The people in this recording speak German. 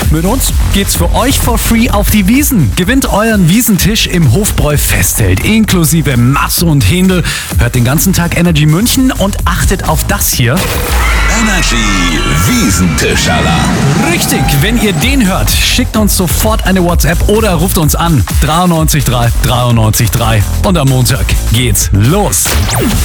Mit uns geht's für euch for free auf die Wiesn. Gewinnt euren Wiesentisch im Hofbräu-Festzelt inklusive Maß und Händel. Hört den ganzen Tag Energy München und achtet auf das hier. Energy Wiesentisch-Alarm. Richtig, wenn ihr den hört, schickt uns sofort eine WhatsApp oder ruft uns an. 93 3 93 3. Und am Montag geht's los.